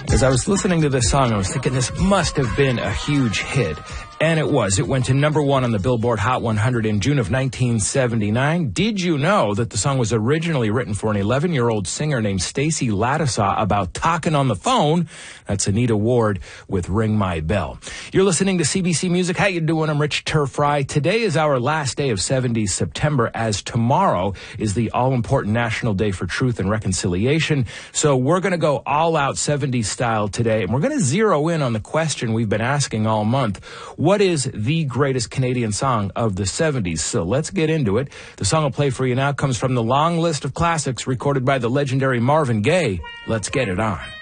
As I was listening to this song, I was thinking this must have been a huge hit. And it was. It went to number 1 on the Billboard Hot 100 in June of 1979. Did you know that the song was originally written for an 11-year-old singer named Stacy Lattisaw about talking on the phone? That's Anita Ward with Ring My Bell. You're listening to CBC Music. How you doing? I'm Rich Turfry. Today is our last day of 70s September, as tomorrow is the all-important National Day for Truth and Reconciliation. So we're going to go all-out 70s style today, and we're going to zero in on the question we've been asking all month. What is the greatest Canadian song of the 70s? So let's get into it. The song I'll play for you now comes from the long list of classics recorded by the legendary Marvin Gaye. Let's get it on.